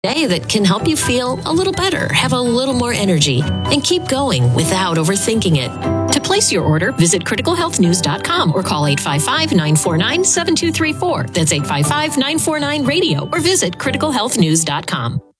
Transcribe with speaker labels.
Speaker 1: day that can help you feel a little better, have a little more energy, and keep going without overthinking it. To place your order, visit criticalhealthnews.com or call 855-949-7234. That's 855-949-RADIO or visit criticalhealthnews.com.